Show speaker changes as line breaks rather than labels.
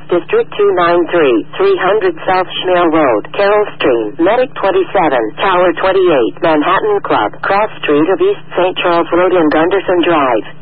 District 293, 300 South Schmiel Road, Carroll Stream, Medic 27, Tower 28, Manhattan Club, Cross Street of East St. Charles Road and Gunderson Drive.